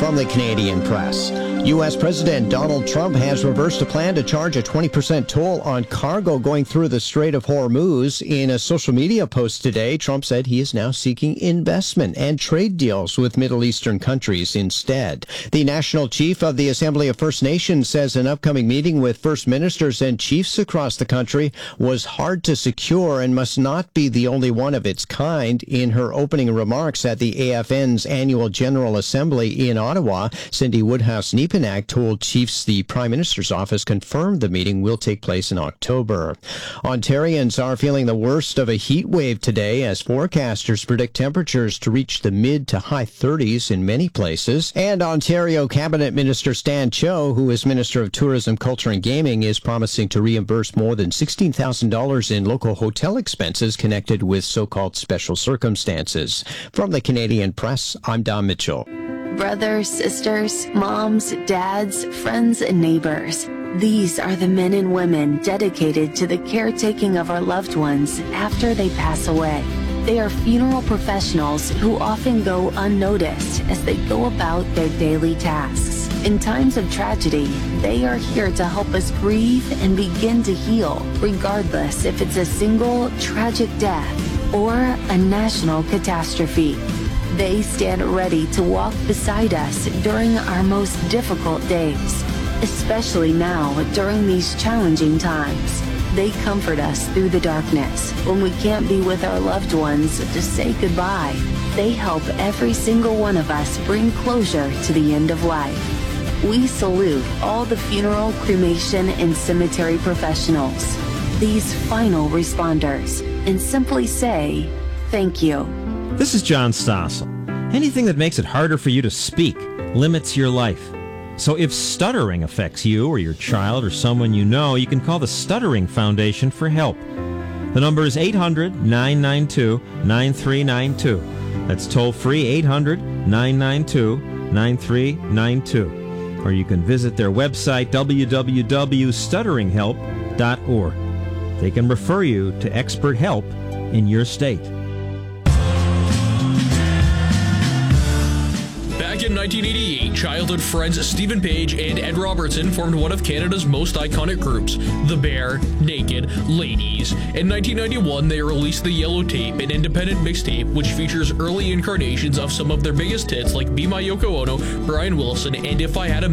from the Canadian Press. U.S. President Donald Trump has reversed a plan to charge a 20% toll on cargo going through the Strait of Hormuz. In a social media post today, Trump said he is now seeking investment and trade deals with Middle Eastern countries instead. The national chief of the Assembly of First Nations says an upcoming meeting with first ministers and chiefs across the country was hard to secure and must not be the only one of its kind. In her opening remarks at the AFN's annual General Assembly in Ottawa, Cindy Woodhouse-Neepanak told chiefs the Prime Minister's office confirmed the meeting will take place in October. Ontarians are feeling the worst of a heat wave today as forecasters predict temperatures to reach the mid to high 30s in many places. And Ontario Cabinet Minister Stan Cho, who is Minister of Tourism, Culture and Gaming, is promising to reimburse more than $16,000 in local hotel expenses connected with so-called special circumstances. From the Canadian Press, I'm Don Mitchell. Brothers, sisters, moms, dads, friends, and neighbors. These are the men and women dedicated to the caretaking of our loved ones after they pass away. They are funeral professionals who often go unnoticed as they go about their daily tasks. In times of tragedy, they are here to help us grieve and begin to heal, regardless if it's a single tragic death or a national catastrophe. They stand ready to walk beside us during our most difficult days, especially now during these challenging times. They comfort us through the darkness when we can't be with our loved ones to say goodbye. They help every single one of us bring closure to the end of life. We salute all the funeral, cremation, and cemetery professionals, these final responders, and simply say, thank you. This is John Stossel. Anything that makes it harder for you to speak limits your life. So if stuttering affects you or your child or someone you know, you can call the Stuttering Foundation for help. The number is 800-992-9392. That's toll-free, 800-992-9392. Or you can visit their website, www.stutteringhelp.org. They can refer you to expert help in your state. Back in 1988, childhood friends Stephen Page and Ed Robertson formed one of Canada's most iconic groups, The Bear, Naked, Ladies. In 1991, they released The Yellow Tape, an independent mixtape which features early incarnations of some of their biggest hits like Be My Yoko Ono, Brian Wilson, and If I Had a